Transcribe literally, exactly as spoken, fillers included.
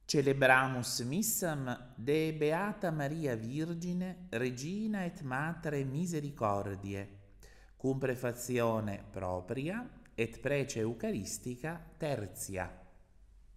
Celebramus missam de Beata Maria Virgine, Regina et Matre Misericordiae, cum prefazione propria et prece eucaristica tertia.